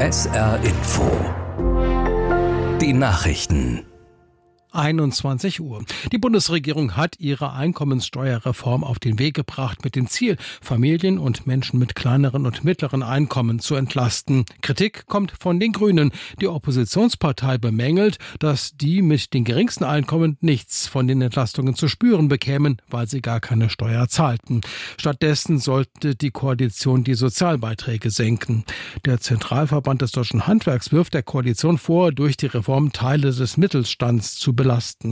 SR Info. Die Nachrichten. 21 Uhr. Die Bundesregierung hat ihre Einkommenssteuerreform auf den Weg gebracht mit dem Ziel, Familien und Menschen mit kleineren und mittleren Einkommen zu entlasten. Kritik kommt von den Grünen. Die Oppositionspartei bemängelt, dass die mit den geringsten Einkommen nichts von den Entlastungen zu spüren bekämen, weil sie gar keine Steuer zahlten. Stattdessen sollte die Koalition die Sozialbeiträge senken. Der Zentralverband des Deutschen Handwerks wirft der Koalition vor, durch die Reform Teile des Mittelstands zu belasten.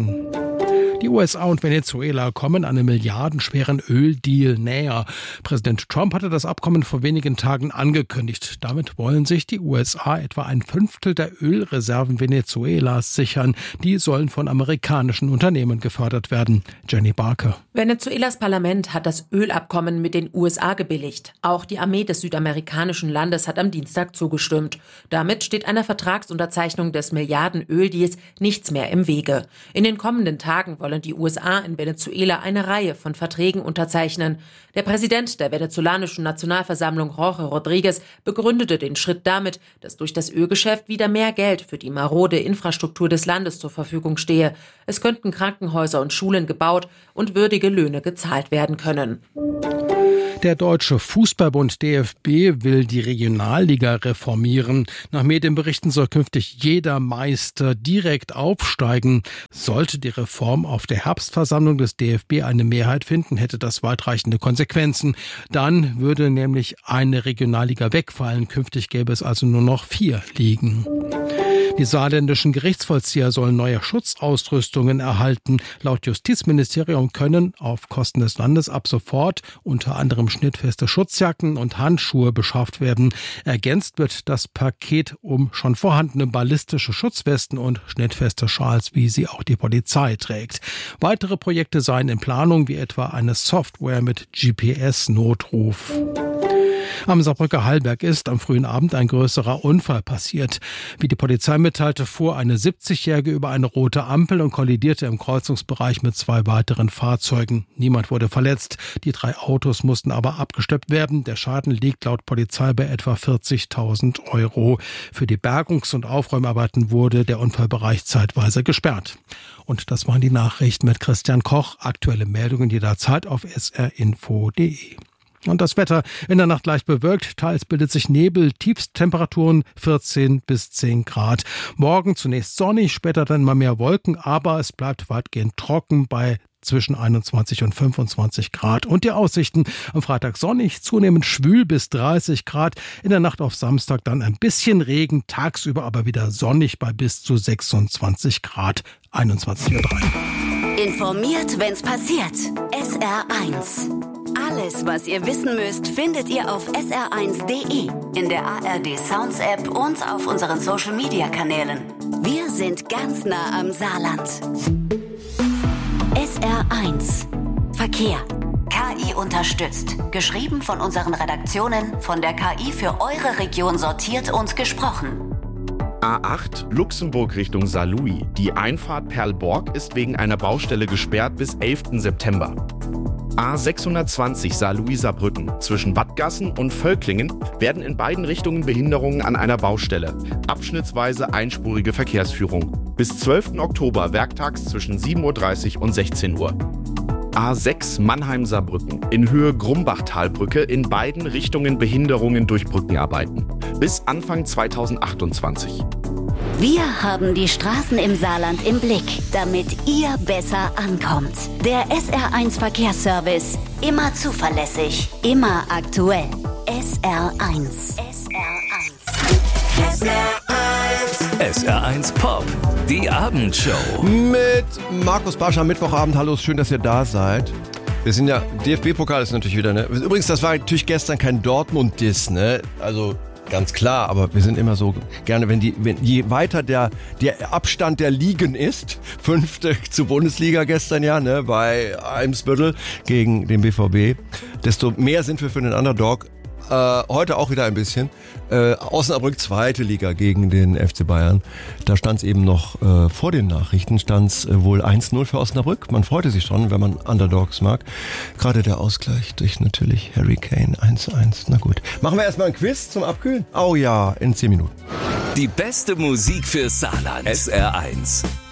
Die USA und Venezuela kommen einem milliardenschweren Öldeal näher. Präsident Trump hatte das Abkommen vor wenigen Tagen angekündigt. Damit wollen sich die USA etwa ein Fünftel der Ölreserven Venezuelas sichern. Die sollen von amerikanischen Unternehmen gefördert werden. Jenny Barker. Venezuelas Parlament hat das Ölabkommen mit den USA gebilligt. Auch die Armee des südamerikanischen Landes hat am Dienstag zugestimmt. Damit steht einer Vertragsunterzeichnung des Milliarden-Öldeals nichts mehr im Wege. In den kommenden Tagen wollen die USA in Venezuela eine Reihe von Verträgen unterzeichnen. Der Präsident der venezolanischen Nationalversammlung, Jorge Rodríguez, begründete den Schritt damit, dass durch das Ölgeschäft wieder mehr Geld für die marode Infrastruktur des Landes zur Verfügung stehe. Es könnten Krankenhäuser und Schulen gebaut und würdige Löhne gezahlt werden können. Der Deutsche Fußballbund DFB will die Regionalliga reformieren. Nach Medienberichten soll künftig jeder Meister direkt aufsteigen. Sollte die Reform auf der Herbstversammlung des DFB eine Mehrheit finden, hätte das weitreichende Konsequenzen. Dann würde nämlich eine Regionalliga wegfallen. Künftig gäbe es also nur noch 4 Ligen. Die saarländischen Gerichtsvollzieher sollen neue Schutzausrüstungen erhalten. Laut Justizministerium können auf Kosten des Landes ab sofort unter anderem schnittfeste Schutzjacken und Handschuhe beschafft werden. Ergänzt wird das Paket um schon vorhandene ballistische Schutzwesten und schnittfeste Schals, wie sie auch die Polizei trägt. Weitere Projekte seien in Planung, wie etwa eine Software mit GPS-Notruf. Am Saarbrücker Hallberg ist am frühen Abend ein größerer Unfall passiert. Wie die Polizei mitteilte, fuhr eine 70-Jährige über eine rote Ampel und kollidierte im Kreuzungsbereich mit 2 weiteren Fahrzeugen. Niemand wurde verletzt. Die 3 Autos mussten aber abgeschleppt werden. Der Schaden liegt laut Polizei bei etwa 40.000 €. Für die Bergungs- und Aufräumarbeiten wurde der Unfallbereich zeitweise gesperrt. Und das waren die Nachrichten mit Christian Koch. Aktuelle Meldungen jederzeit auf srinfo.de. Und das Wetter: in der Nacht leicht bewölkt, teils bildet sich Nebel, Tiefsttemperaturen 14 bis 10 Grad. Morgen zunächst sonnig, später dann mal mehr Wolken, aber es bleibt weitgehend trocken bei zwischen 21 und 25 Grad. Und die Aussichten: am Freitag sonnig, zunehmend schwül bis 30 Grad. In der Nacht auf Samstag dann ein bisschen Regen, tagsüber aber wieder sonnig bei bis zu 26 Grad. 21:03 Uhr. Informiert, wenn's passiert. SR1. Alles, was ihr wissen müsst, findet ihr auf sr1.de, in der ARD Sounds App und auf unseren Social Media Kanälen. Wir sind ganz nah am Saarland. SR1 Verkehr. KI unterstützt. Geschrieben von unseren Redaktionen, von der KI für eure Region sortiert und gesprochen. A8 Luxemburg Richtung Saarlouis. Die Einfahrt Perlborg ist wegen einer Baustelle gesperrt bis 11. September. A620 Saarlouis-Saarbrücken. Zwischen Wattgassen und Völklingen werden in beiden Richtungen Behinderungen an einer Baustelle. Abschnittsweise einspurige Verkehrsführung. Bis 12. Oktober werktags zwischen 7:30 Uhr und 16 Uhr. A6 Mannheim-Saarbrücken. In Höhe Grumbachtalbrücke in beiden Richtungen Behinderungen durch Brückenarbeiten. Bis Anfang 2028. Wir haben die Straßen im Saarland im Blick, damit ihr besser ankommt. Der SR1 Verkehrsservice. Immer zuverlässig, immer aktuell. SR1. SR1. SR1 Pop, die Abendshow. Mit Markus Barsch am Mittwochabend. Hallo, schön, dass ihr da seid. Wir sind ja, DFB-Pokal ist natürlich wieder, ne? Übrigens, das war natürlich gestern kein Dortmund-Diss, ne? Also ganz klar, aber wir sind immer so gerne, wenn je weiter der Abstand der Ligen ist, 5. zur Bundesliga gestern ja, ne, bei Eimsbüttel gegen den BVB, desto mehr sind wir für den Underdog. Heute auch wieder ein bisschen. Osnabrück 2. Liga gegen den FC Bayern. Da stand es eben noch vor den Nachrichten, stand es wohl 1-0 für Osnabrück. Man freute sich schon, wenn man Underdogs mag. Gerade der Ausgleich durch natürlich Harry Kane 1-1. Na gut. Machen wir erstmal ein Quiz zum Abkühlen? Oh ja, in 10 Minuten. Die beste Musik für Saarland. SR1.